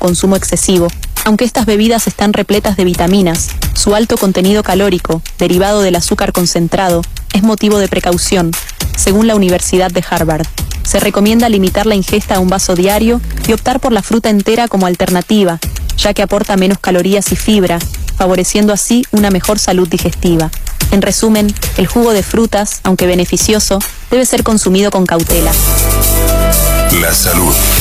consumo excesivo. Aunque estas bebidas están repletas de vitaminas, su alto contenido calórico, derivado del azúcar concentrado, es motivo de precaución, según la Universidad de Harvard. Se recomienda limitar la ingesta a un vaso diario y optar por la fruta entera como alternativa, ya que aporta menos calorías y fibra, favoreciendo así una mejor salud digestiva. En resumen, el jugo de frutas, aunque beneficioso, debe ser consumido con cautela. La salud